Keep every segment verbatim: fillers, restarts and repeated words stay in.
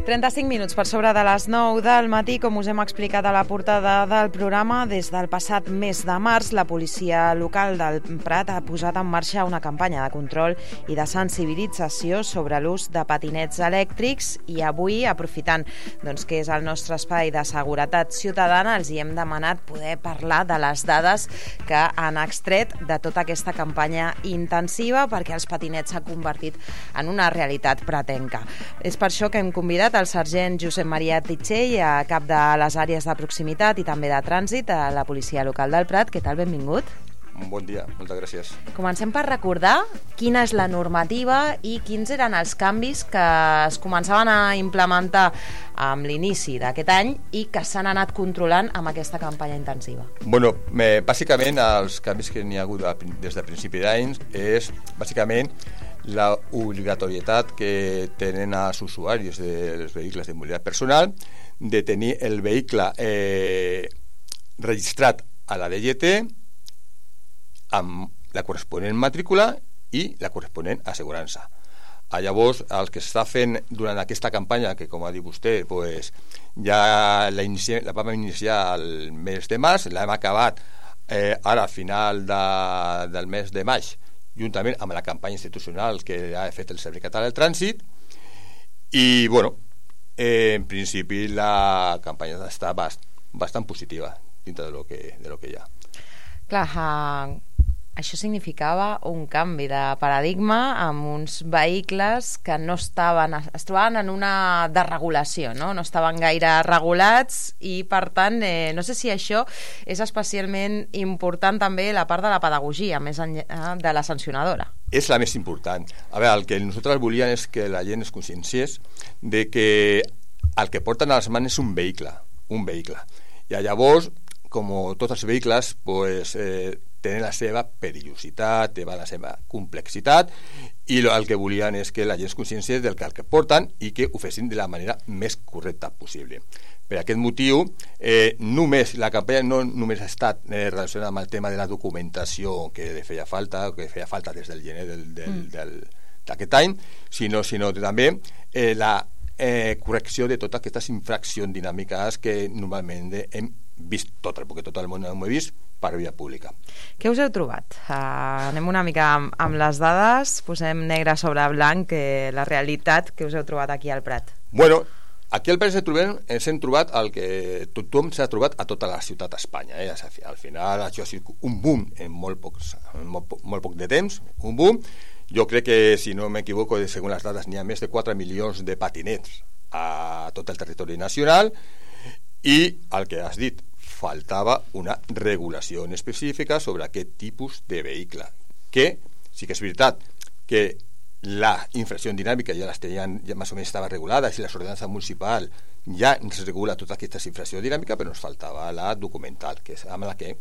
trenta-cinc minuts per sobre de les nou del matí, com us hem explicat a la portada del programa. Des del passat mes de març, la policia local del Prat ha posat en marxa una campanya de control i de sensibilització sobre l'ús de patinets elèctrics, i avui, aprofitant doncs, que és el nostre espai de seguretat ciutadana, els hi hem demanat poder parlar de les dades que han extret de tota aquesta campanya intensiva, perquè els patinets s'ha convertit en una realitat pratenca. És per això que hem convidat el sergent Josep Maria Titxell, a cap de les àrees de proximitat i també de trànsit a la policia local del Prat. Què tal? Benvingut. Bon dia, moltes gràcies. Comencem per recordar quina és la normativa i quins eren els canvis que es començaven a implementar amb l'inici d'aquest any i que s'han anat controlant amb aquesta campanya intensiva. Bueno, eh, bàsicament els canvis que n'hi ha hagut des de principi d'any és bàsicament la obligatorietat que tenen els usuaris dels vehicles de mobilitat personal de tenir el vehicle eh, registrat a la D G T amb la corresponent matrícula i la corresponent assegurança. A llavors, el que s'està fent durant aquesta campanya, que com ha dit vostè, pues, ja la, inici, la vam iniciar el mes de març, l'hem acabat eh, ara a final de, del mes de maig, juntament amb la campanya institucional que ha fet el Servei Català del Trànsit, i bueno, eh, en principi la campanya està bast, bastant positiva dintre de lo que, de lo que hi ha. Clar, uh, això significava un canvi de paradigma amb uns vehicles que no estaven, es trobaven en una desregulació, no? No estaven gaire regulats i, per tant, eh, no sé si això és especialment important també la part de la pedagogia, més enllà de la sancionadora. És la més important. A veure, el que nosaltres volíem és que la gent es conscienciés de que el que porten a les mans és un vehicle, un vehicle. I llavors, com tots els vehicles, pues, eh, tenen la seva perillositat, té la seva complexitat, i el que volien és que la gent es conscienciés del que, el que porten i que ho fessin de la manera més correcta possible. Per aquest motiu, eh, només la campanya no només ha estat eh, relacionada amb el tema de la documentació que feia falta, que feia falta des del gener del, del, mm. del, d'aquest any, sinó, sinó també eh, la eh, correcció de totes aquestes infraccions dinàmiques que normalment hem vist tot, perquè tot el món ho he vist per via pública. Què us heu trobat? Uh, anem una mica amb, amb les dades, posem negre sobre blanc que la realitat que us heu trobat aquí al Prat. Bueno, aquí al Prat ens, trobem, ens hem trobat el que tothom s'ha trobat a tota la ciutat d'Espanya. Eh? Al final això ha sigut un boom en molt, pocs, en molt, molt poc de temps, un boom. Jo crec que, si no m'equivoco, segons les dades, n'hi ha més de quatre milions de patinets a tot el territori nacional, i el que has dit, faltava una regulació específica sobre aquest tipus de vehicle, que sí que és veritat que la infracció dinàmica ja les tenien, ja més o menys estava regulada, i la ordenança municipal ja ens regula tota aquesta infracció dinàmica, però ens faltava la documental, que és amb la que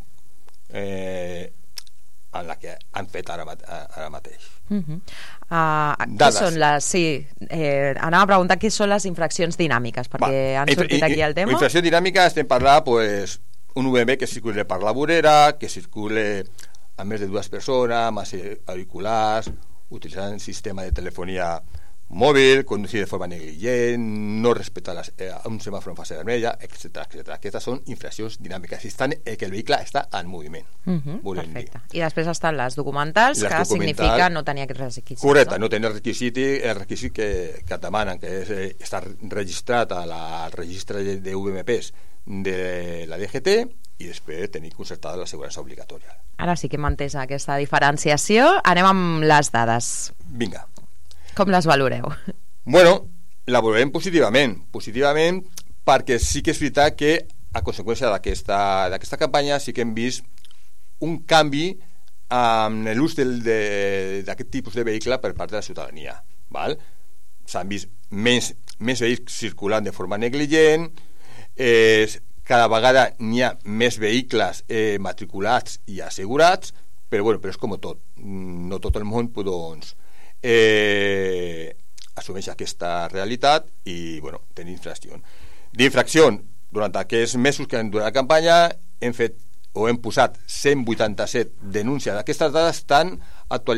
eh, en la que han fet ara, ara mateix. Uh-huh. Uh, què són les... Sí, eh, anava a preguntar què són les infraccions dinàmiques, perquè Va, han sortit aquí el tema. Infracció dinàmica estem parlant, pues, un U M B que circule per la vorera, que circule a més de dues persones, amb auriculars, utilitzant un sistema de telefonia mòbil, conducir de forma negligent, no respectar les, eh, un semàfor en fase vermella, etcètera, etcètera. Aquestes són infraccions dinàmiques, si estan, eh, que el vehicle està en moviment. Uh-huh, perfecte. Dir. I després estan les documentals, les que documental, significa no tenir aquests requisits. Correcte, no, no tenir el requisit, el requisit que, que et demanen, que és eh, estar registrat a la, al registre de, de U M Ps de la D G T, i després tenir concertada l'assegurança obligatòria. Ara sí que hem entès aquesta diferenciació. Anem amb les dades. Vinga. Com les valoreu? Bueno, la valorem positivament, positivament perquè sí que és veritat que a conseqüència d'aquesta, d'aquesta campanya sí que hem vist un canvi en l'ús d'aquest tipus de vehicle per part de la ciutadania. Val? S'han vist més, més vehicles circulant de forma negligent, eh, cada vegada n'hi ha més vehicles eh, matriculats i assegurats, però, bueno, però és com tot. No tot el món doncs, eh, assumeix aquesta realitat i, bueno, tenir infracció. D'infracció, durant aquests mesos que han durat la campanya, hem fet o hem posat cent vuitanta-set denúncies. Aquestes dades estan actualitzades